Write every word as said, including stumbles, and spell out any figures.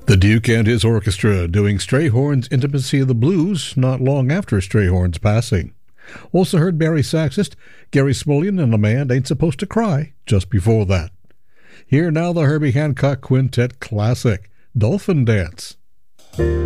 The Duke and his orchestra doing Strayhorn's Intimacy of the Blues not long after Strayhorn's passing. Also heard Barry saxist Gary Smulyan and a Man Ain't Supposed to Cry just before that. Here now the Herbie Hancock Quintet classic, Dolphin Dance.